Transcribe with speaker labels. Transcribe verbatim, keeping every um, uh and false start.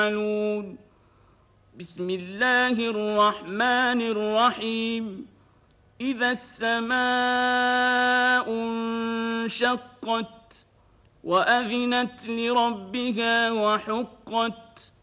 Speaker 1: يعملون. بسم الله الرحمن الرحيم. إذا السماء انشقت وأذنت لربها وحقت